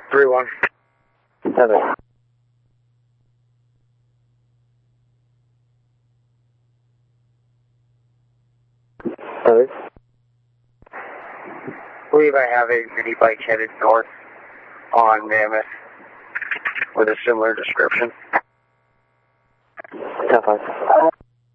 3-1. 7. Others? I believe I have a mini bike headed north on Mammoth with a similar description. 10-5.